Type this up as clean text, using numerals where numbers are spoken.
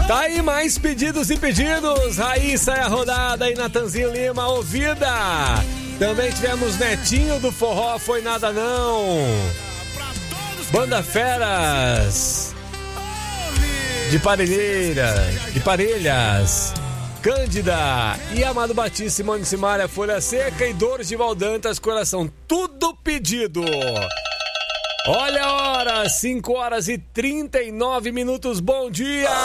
Tá aí mais pedidos e pedidos. Raíssa é a rodada aí, Natanzinho Lima, ouvida. Também tivemos Netinho do Forró, foi nada não. Banda Feras de Parelhas, Cândida e Amado Batista, Simone Simaria, Folha Seca e Dores de Valdantas, Coração, tudo pedido. Olha a hora, 5 horas e 39 minutos, bom dia!